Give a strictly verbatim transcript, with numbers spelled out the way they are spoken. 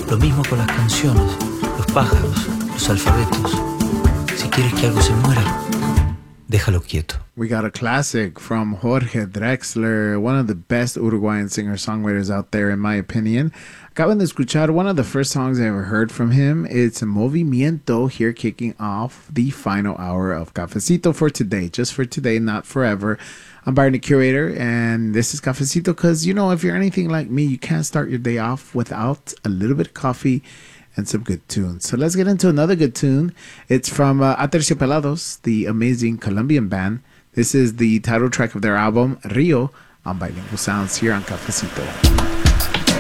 Lo mismo con las canciones, los pájaros, los alfabetos. Si quieres que algo se muera, déjalo quieto. We got a classic from Jorge Drexler, one of the best Uruguayan singer-songwriters out there, in my opinion. Acaban de escuchar one of the first songs I ever heard from him. It's Movimiento, here kicking off the final hour of Cafecito for today. Just for today, not forever. I'm Byron, the curator, and this is Cafecito because, you know, if you're anything like me, you can't start your day off without a little bit of coffee and some good tunes. So let's get into another good tune. It's from uh, Aterciopelados, the amazing Colombian band. This is the title track of their album, Rio, on Bilingual Sounds here on Cafecito.